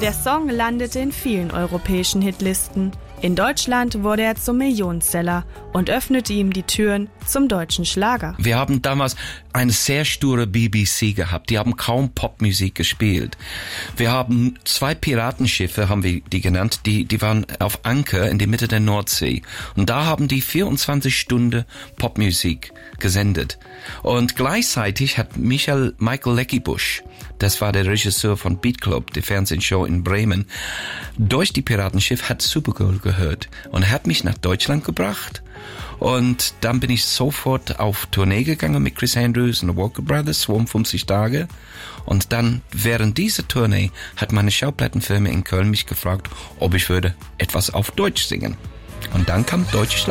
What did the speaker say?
Der Song landete in vielen europäischen Hitlisten. In Deutschland wurde er zum Millionenseller und öffnete ihm die Türen zum deutschen Schlager. Wir haben damals eine sehr sture BBC gehabt. Die haben kaum Popmusik gespielt. Wir haben 2 Piratenschiffe, haben wir die genannt, die waren auf Anker in der Mitte der Nordsee. Und da haben die 24 Stunden Popmusik gesendet. Und gleichzeitig hat Michael Leckibusch, das war der Regisseur von Beat Club, der Fernsehshow in Bremen, durch die Piratenschiff hat Supergirl gehört und hat mich nach Deutschland gebracht. Und dann bin ich sofort auf Tournee gegangen mit Chris Andrews und the Walker Brothers, 52 Tage. Und dann während dieser Tournee hat meine Schallplattenfirma in Köln mich gefragt, ob ich würde etwas auf Deutsch singen. Und dann kam Deutsch